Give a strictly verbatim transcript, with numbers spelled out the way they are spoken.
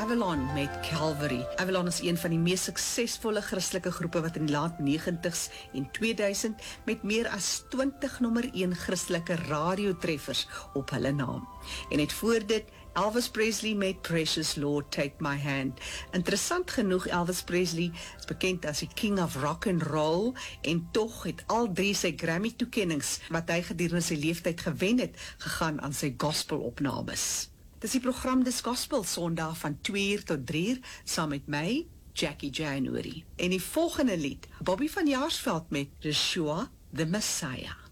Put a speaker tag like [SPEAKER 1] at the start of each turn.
[SPEAKER 1] Avalon met Calvary. Avalon is een van die mees suksesvolle Christelike groepe wat in die laat negentigs en tweeduisend met meer as twintig nommer een Christelike radiotreffers op hulle naam. En het voor dit Elvis Presley met Precious Lord Take My Hand. Interessant genoeg, Elvis Presley is bekend as die King of Rock and Roll en tog het al drie sy Grammy-toekennings wat hy gedurende sy leeftyd gewen het, gegaan aan sy gospelopnames. Dis die program Dis Gospel Sondag van twee uur tot drie uur saam met my, Jackie January. En die volgende lied, Bobby van Jaarsveld met Yeshua the Messiah.